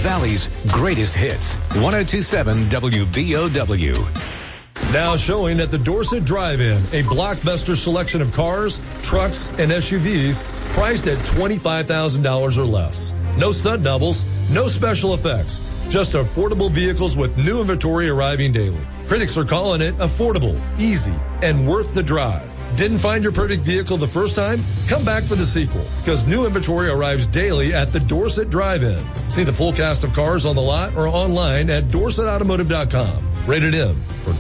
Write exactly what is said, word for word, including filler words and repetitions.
Valley's greatest hits. one oh two point seven W B O W. Now showing at the Dorset Drive-In, a blockbuster selection of cars, trucks, and S U Vs priced at twenty-five thousand dollars or less. No stunt doubles, no special effects, just affordable vehicles with new inventory arriving daily. Critics are calling it affordable, easy, and worth the drive. Didn't find your perfect vehicle the first time? Come back for the sequel, because new inventory arrives daily at the Dorset Drive-In. See the full cast of cars on the lot or online at dorset automotive dot com. Rated M for